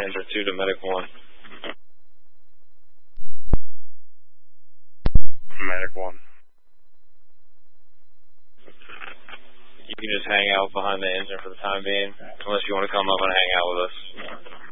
Enter 2 to Medic 1. Medic 1. You can just hang out behind the engine for the time being, unless you want to come up and hang out with us.